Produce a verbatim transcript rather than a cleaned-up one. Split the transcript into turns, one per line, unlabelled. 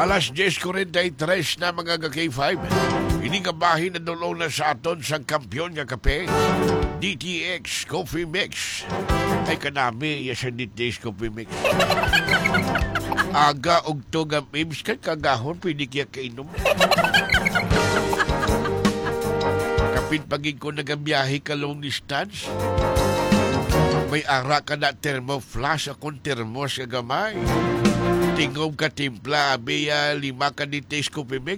Alas diyes forty-three na mga ka-K five. Ini kabahin na dulong na sa aton sang kampiyon nga kape. D T X Coffee Mix. Ay kanami, iya sa D T X Coffee Mix. Aga og tuga mibs kan kagahon, pwede kaya kainom. Kapit pagig ko nagabiyahe ka long distance. May ara ka na thermoflash akong thermos ka gamay. Tingog ka timpla, abiya lima ka D T X Coffee Mix.